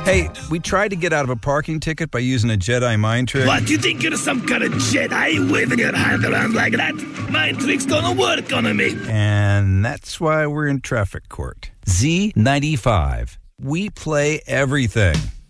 Hey, we tried to get out of a parking ticket by using a Jedi mind trick. What, you think you're some kind of Jedi waving your hand around like that? Mind tricks don't work on me. And that's why we're in traffic court. Z95. We play everything.